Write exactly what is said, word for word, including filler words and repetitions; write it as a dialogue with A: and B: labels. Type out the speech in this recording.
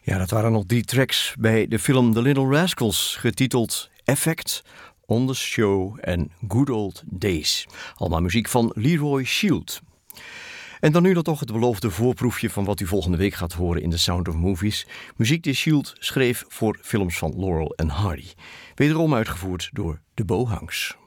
A: Ja, dat waren nog drie tracks bij de film The Little Rascals, getiteld Effect, On The Show en Good Old Days. Allemaal muziek van Leroy Shield. En dan nu dan toch het beloofde voorproefje van wat u volgende week gaat horen in The Sound of Movies. Muziek die Shield schreef voor films van Laurel en Hardy. Wederom uitgevoerd door de Bohangs.